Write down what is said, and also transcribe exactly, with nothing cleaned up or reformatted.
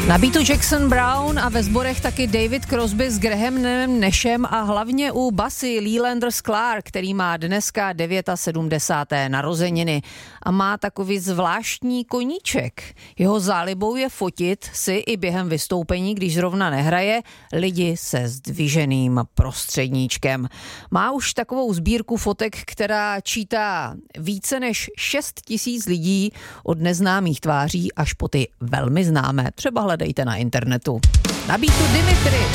Na beatu Jackson Brown a ve sborech taky David Crosby s Grahamem Nashem a hlavně u basy Leland Sklar, který má dneska sedmdesáté deváté narozeniny a má takový zvláštní koníček. Jeho zálibou je fotit si i během vystoupení, když zrovna nehraje, lidi se zdviženým prostředníčkem. Má už takovou sbírku fotek, která čítá více než šest tisíc lidí od neznámých tváří až po ty velmi známé. Třeba hledejte na internetu. Na beatu Dimitri.